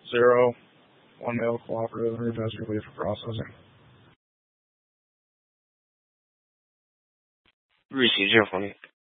0, 1 male cooperative, who does relief for processing. Received 0 for me.